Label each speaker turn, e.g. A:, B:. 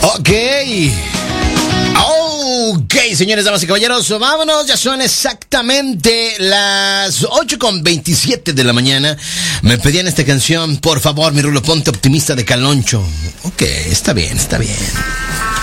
A: Ok. Ok, señores, damas y caballeros, vámonos. Ya son exactamente las 8:27 de la mañana. Me pedían esta canción. Por favor, mi Rulo, ponte optimista de Caloncho. Ok, está bien, está bien.